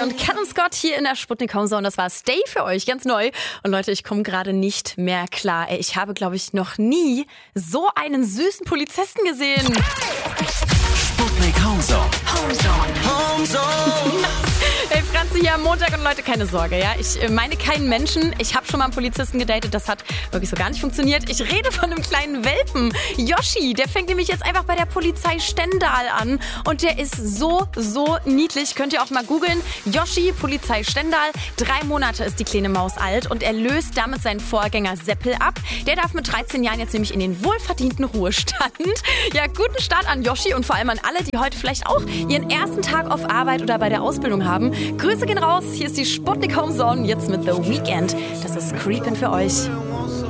Yoshi und Callum Scott hier in der Sputnik Home Zone. Das war Stay für euch, ganz neu. Und Leute, ich komme gerade nicht mehr klar. Ich habe, glaube ich, noch nie so einen süßen Polizisten gesehen. Sputnik Home Zone. Home Zone. Home Zone. Hey, Franzi hier am Montag und Leute, keine Sorge, ja. Ich meine keinen Menschen. Ich habe schon mal einen Polizisten gedatet, das hat wirklich so gar nicht funktioniert. Ich rede von einem kleinen Welpen. Yoshi, der fängt nämlich jetzt einfach bei der Polizei Stendal an. Und der ist so niedlich. Könnt ihr auch mal googeln. Yoshi, Polizei Stendal. 3 Monate ist die kleine Maus alt und er löst damit seinen Vorgänger Seppel ab. Der darf mit 13 Jahren jetzt nämlich in den wohlverdienten Ruhestand. Ja, guten Start an Yoshi und vor allem an alle, die heute vielleicht auch ihren ersten Tag auf Arbeit oder bei der Ausbildung haben. Grüße gehen raus. Hier ist die Sputnik Home Zone. Jetzt mit The Weeknd. Das ist Creepin' für euch.